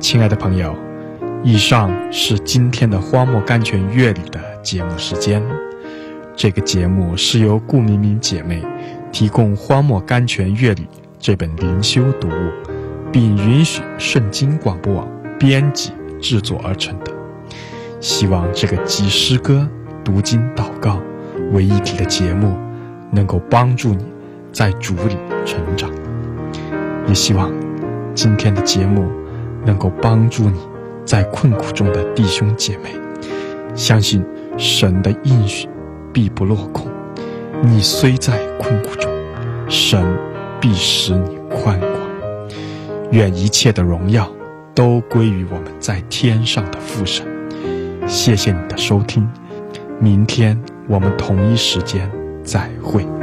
亲爱的朋友，以上是今天的荒漠甘泉乐旅的节目时间。这个节目是由顾明明姐妹提供荒漠甘泉乐旅这本灵修读物，并允许圣经广播网编辑制作而成的。希望这个集诗歌、读经、祷告为一体的节目能够帮助你在主里成长，也希望今天的节目能够帮助你在困苦中的弟兄姐妹，相信神的应许必不落空。你虽在困苦中，神必使你宽广。愿一切的荣耀都归于我们在天上的父神。谢谢你的收听，明天我们同一时间再会。